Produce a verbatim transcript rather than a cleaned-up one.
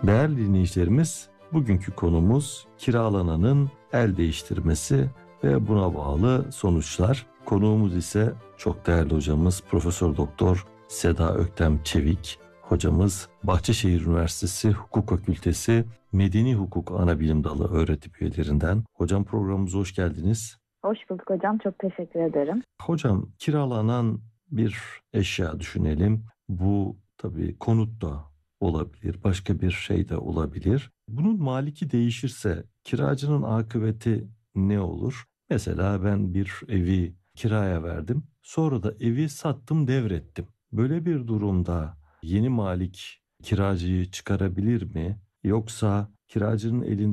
Değerli dinleyicilerimiz, bugünkü konumuz kiralananın el değiştirmesi ve buna bağlı sonuçlar. Konuğumuz ise çok değerli hocamız Profesör Doktor Seda Öktem Çevik. Hocamız Bahçeşehir Üniversitesi Hukuk Fakültesi Medeni Hukuk Anabilim Dalı öğretim üyelerinden. Hocam, programımıza hoş geldiniz. Hoş bulduk hocam. Çok teşekkür ederim. Hocam, kiralanan bir eşya düşünelim. Bu tabii konut da olabilir, başka bir şey de olabilir. Bunun maliki değişirse kiracının akıbeti ne olur? Mesela ben bir evi kiraya verdim. Sonra da evi sattım, devrettim. Böyle bir durumda yeni malik kiracıyı çıkarabilir mi? Yoksa kiracının elinde